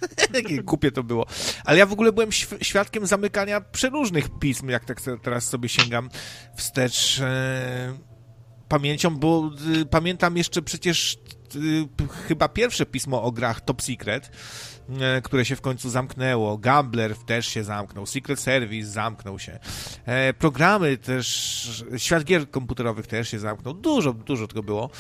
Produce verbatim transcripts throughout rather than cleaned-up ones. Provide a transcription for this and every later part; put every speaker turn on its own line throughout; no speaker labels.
Jakie głupie to było. Ale ja w ogóle byłem świadkiem zamykania przeróżnych pism, jak tak teraz sobie sięgam wstecz e, pamięcią, bo e, pamiętam jeszcze przecież e, chyba pierwsze pismo o grach Top Secret, e, które się w końcu zamknęło. Gambler też się zamknął. Secret Service zamknął się. E, programy też, świat gier komputerowych też się zamknął. Dużo, dużo tego było.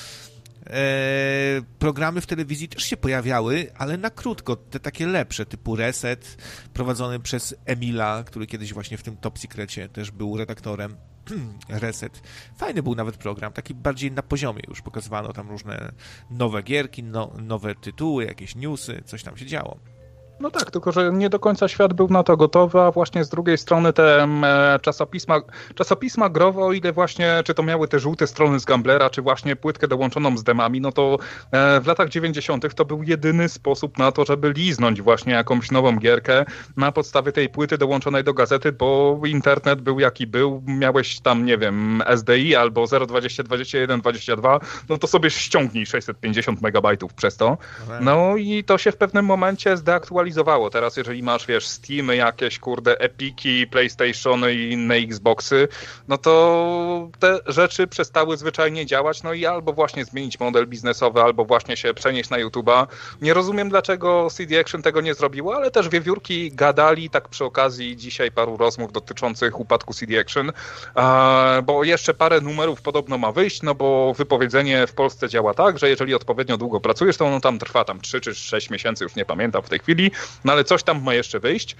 E, programy w telewizji też się pojawiały, ale na krótko, te takie lepsze, typu Reset, prowadzony przez Emila, który kiedyś właśnie w tym Top Secrecie też był redaktorem. Reset. Fajny był nawet program, taki bardziej na poziomie już pokazywano tam różne nowe gierki, no, nowe tytuły, jakieś newsy, coś tam się działo.
No tak, tylko że nie do końca świat był na to gotowy, a właśnie z drugiej strony te e, czasopisma, czasopisma growe, o ile właśnie, czy to miały te żółte strony z Gamblera, czy właśnie płytkę dołączoną z demami, no to e, w latach dziewięćdziesiątych to był jedyny sposób na to, żeby liznąć właśnie jakąś nową gierkę na podstawie tej płyty dołączonej do gazety, bo internet był jaki był, miałeś tam, nie wiem, S D I albo zero dwadzieścia dwadzieścia jeden dwadzieścia dwa, no to sobie ściągnij sześćset pięćdziesiąt megabajtów przez to. No i to się w pewnym momencie zdeaktualizowało. Teraz jeżeli masz, wiesz, Steamy, jakieś, kurde, Epiki, PlayStationy i inne Xboxy, no to te rzeczy przestały zwyczajnie działać, no i albo właśnie zmienić model biznesowy, albo właśnie się przenieść na YouTube'a. Nie rozumiem, dlaczego C D Action tego nie zrobiło, ale też wiewiórki gadali tak przy okazji dzisiaj paru rozmów dotyczących upadku C D Action, bo jeszcze parę numerów podobno ma wyjść, no bo wypowiedzenie w Polsce działa tak, że jeżeli odpowiednio długo pracujesz, to ono tam trwa tam trzy czy sześć miesięcy, już nie pamiętam w tej chwili, no ale coś tam ma jeszcze wyjść.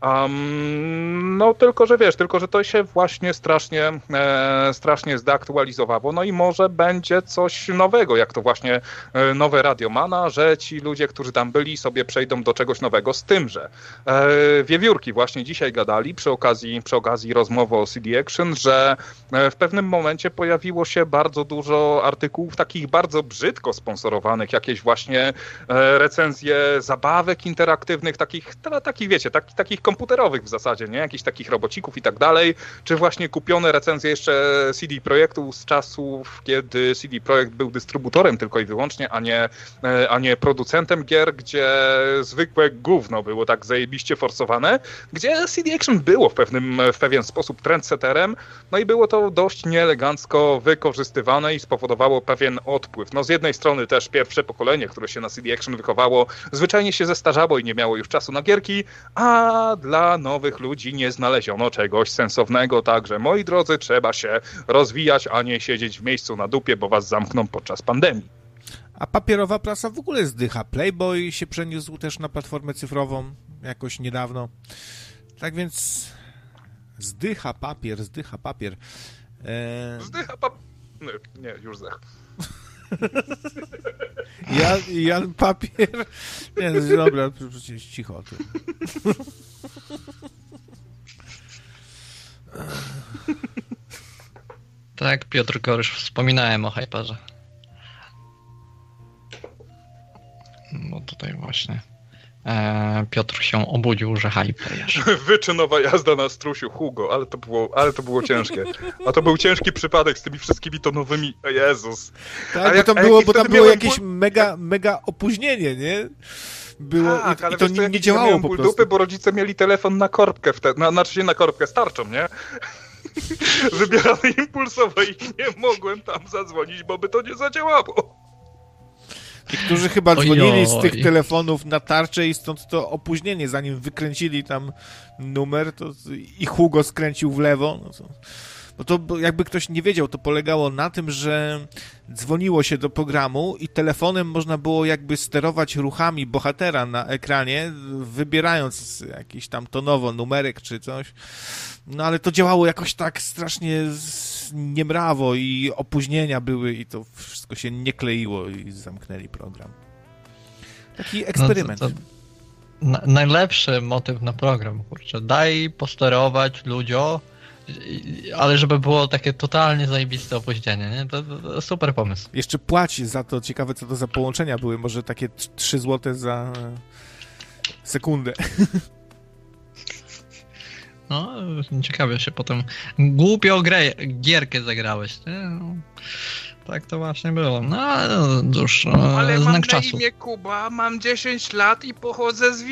Um, no tylko, że wiesz, tylko, że to się właśnie strasznie, e, strasznie zdeaktualizowało, no i może będzie coś nowego, jak to właśnie e, nowe Radiomana, że ci ludzie, którzy tam byli, sobie przejdą do czegoś nowego, z tym, że e, wiewiórki właśnie dzisiaj gadali przy okazji, przy okazji rozmowy o C D Action, że e, w pewnym momencie pojawiło się bardzo dużo artykułów takich bardzo brzydko sponsorowanych, jakieś właśnie e, recenzje zabawek interaktywnych, takich, ta, takich wiecie, tak, takich komputerowych w zasadzie, nie? Jakichś takich robocików i tak dalej, czy właśnie kupione recenzje jeszcze C D Projektu z czasów, kiedy C D Projekt był dystrybutorem tylko i wyłącznie, a nie, a nie producentem gier, gdzie zwykłe gówno było tak zajebiście forsowane, gdzie C D Action było w pewnym, w pewien sposób trendsetterem, no i było to dość nieelegancko wykorzystywane i spowodowało pewien odpływ. No z jednej strony też pierwsze pokolenie, które się na C D Action wychowało, zwyczajnie się zestarzało i nie miało już czasu na gierki, a dla nowych ludzi nie znaleziono czegoś sensownego, także moi drodzy, trzeba się rozwijać, a nie siedzieć w miejscu na dupie, bo was zamkną podczas pandemii.
A papierowa prasa w ogóle zdycha. Playboy się przeniósł też na platformę cyfrową jakoś niedawno. Tak więc zdycha papier, zdycha papier.
E... Zdycha papier... Nie, już zdech.
Jan, Jan Papier. Nie, no dobra, przecież cicho. Ty.
Tak, Piotr Korysz, wspominałem o Hyperze. No tutaj właśnie e, Piotr się obudził, że Hyper jeszcze.
Wyczynowa jazda na strusiu, Hugo, ale to było, ale to było ciężkie. A to był ciężki przypadek z tymi wszystkimi to nowymi... O Jezus.
Tak, bo, jak, tam było, bo tam było jakieś ból... mega, mega opóźnienie, nie? Było,
tak,
i,
ale
i to
wiesz,
nie,
ja
nie działało po prostu.
Dupy, bo rodzice mieli telefon na korbkę, wtedy, na, znaczy się na korbkę starczą, nie? Wybierane impulsowe i nie mogłem tam zadzwonić, bo by to nie zadziałało.
Ci, którzy chyba dzwonili z tych telefonów na tarczę i stąd to opóźnienie, zanim wykręcili tam numer, to i Hugo skręcił w lewo. No to, bo to jakby ktoś nie wiedział, to polegało na tym, że dzwoniło się do programu i telefonem można było jakby sterować ruchami bohatera na ekranie, wybierając jakiś tam tonowo numerek czy coś. No ale to działało jakoś tak strasznie niemrawo i opóźnienia były i to wszystko się nie kleiło i zamknęli program. Taki eksperyment.
No to, to na, najlepszy motyw na program, kurczę. Daj posterować ludziom, ale żeby było takie totalnie zajebiste opóźnienie, nie? To, to, to super pomysł.
Jeszcze płać za to, ciekawe co to za połączenia były, może takie trzy złote za sekundę.
No, ciekawie się potem głupio grę, gierkę zagrałeś, nie? No, tak to właśnie było. No, ale cóż,
ale
znak
mam
czasu.
na imię Kuba, mam dziesięć lat i pochodzę z